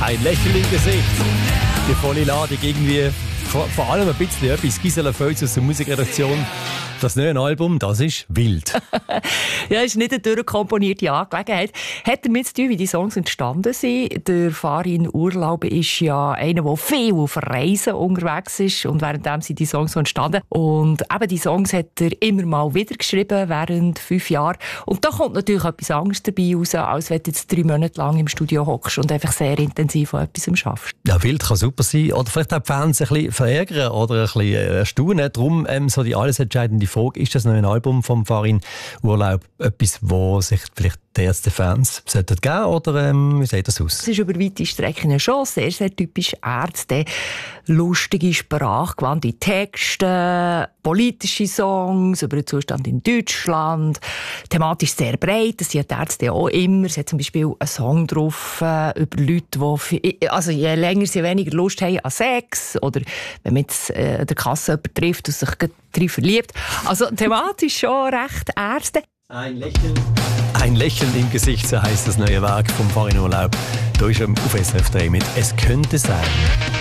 Ein Lächeln im Gesicht. Die volle Ladung irgendwie. Vor allem ein bisschen etwas. Gisela Feuz aus der Musikredaktion. Das neue Album, das ist wild. Ja, ist nicht eine durchkomponierte Angelegenheit. Hat damit zu tun, wie die Songs entstanden sind. Der Farin Urlaub ist ja einer, der viel auf Reisen unterwegs ist. Und währenddem sind die Songs so entstanden. Und eben die Songs hat er immer mal wieder geschrieben, während 5 Jahren. Und da kommt natürlich etwas Angst dabei raus, als wenn du jetzt 3 Monate lang im Studio hockst und einfach sehr intensiv an etwas schaffst. Ja, wild kann super sein. Oder vielleicht auch die Fans ein bisschen verärgern oder ein bisschen erstaunen. Darum so die alles entscheidende Frage, ist das neue Album vom Farin Urlaub etwas, wo sich vielleicht die ersten Fans sollten geben oder wie sieht das aus? Es ist über weite Strecken schon sehr, sehr typisch Ärzte. Lustige sprachgewandte Texte, politische Songs über den Zustand in Deutschland. Thematisch sehr breit, das sind die Ärzte auch immer. Es hat zum Beispiel einen Song drauf über Leute, die also je länger sie weniger Lust haben an Sex oder wenn man jetzt an der Kasse jemanden trifft und sich drin verliebt. Also thematisch schon recht Ärzte. Ein Lächeln im Gesicht, so heisst das neue Werk vom Farin Urlaub. Da ist er auf SRF 3 mit «Es könnte sein».